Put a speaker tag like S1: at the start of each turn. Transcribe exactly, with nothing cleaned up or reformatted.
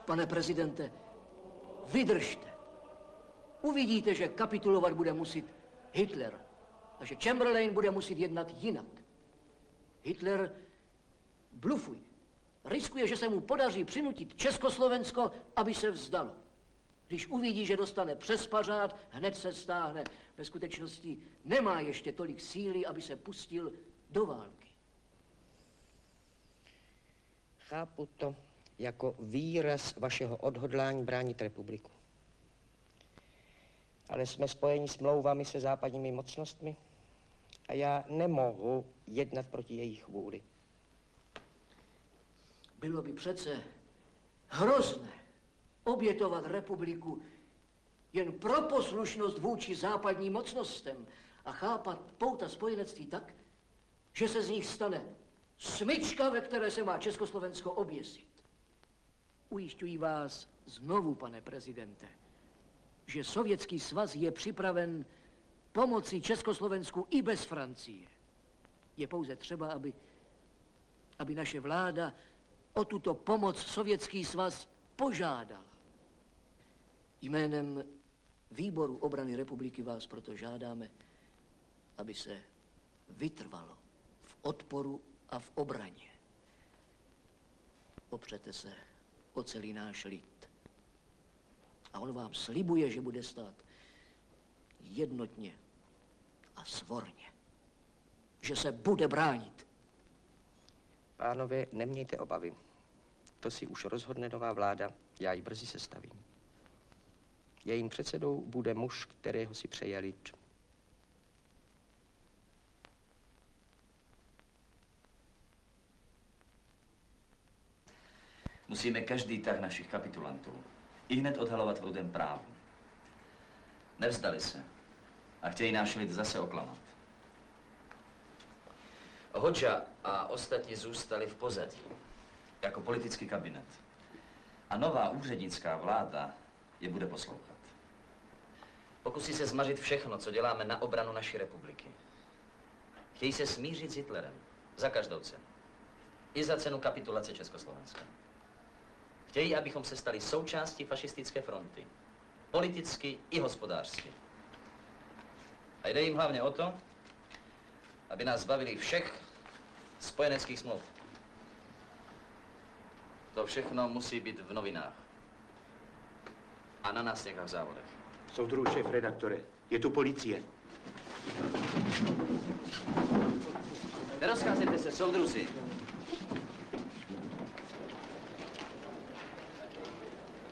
S1: Pane prezidente, vydržte. Uvidíte, že kapitulovat bude muset Hitler a že Chamberlain bude muset jednat jinak. Hitler blufuje. Riskuje, že se mu podaří přinutit Československo, aby se vzdalo. Když uvidí, že dostane přes pařád, hned se stáhne. Ve skutečnosti nemá ještě tolik síly, aby se pustil do války.
S2: Chápu to jako výraz vašeho odhodlání bránit republiku. Ale jsme spojeni smlouvami se západními mocnostmi a já nemohu jednat proti jejich vůli.
S1: Bylo by přece hrozné obětovat republiku jen pro poslušnost vůči západním mocnostem a chápat pouta spojenectví tak, že se z nich stane smyčka, ve které se má Československo oběsit. Ujišťuji vás znovu, pane prezidente, že Sovětský svaz je připraven pomoci Československu i bez Francie. Je pouze třeba, aby, aby naše vláda o tuto pomoc Sovětský svaz požádal. Jménem Výboru obrany republiky vás proto žádáme, aby se vytrvalo v odporu a v obraně. Opřete se o celý náš lid. A on vám slibuje, že bude stát jednotně a svorně. Že se bude bránit.
S2: Pánové, nemějte obavy. To si už rozhodne nová vláda, já ji brzy sestavím. Jejím předsedou bude muž, kterého si přeje lid.
S3: Musíme každý tah našich kapitulantů i hned odhalovat v rudém právu. Nevzdali se a chtějí náš lid zase oklamat. Hodža a ostatní zůstali v pozadí, jako politický kabinet. A nová úřednická vláda je bude poslouchat. Pokusí se zmařit všechno, co děláme na obranu naší republiky. Chtějí se smířit s Hitlerem za každou cenu. I za cenu kapitulace Československa. Chtějí, abychom se stali součástí fašistické fronty. Politicky i hospodářsky. A jde jim hlavně o to, aby nás zbavili všech spojeneckých smluv. To všechno musí být v novinách. A na nástěkách v závodech.
S4: Soudruhu šéf-redaktore, je tu policie.
S3: Nerozcházejte se, soudruzi.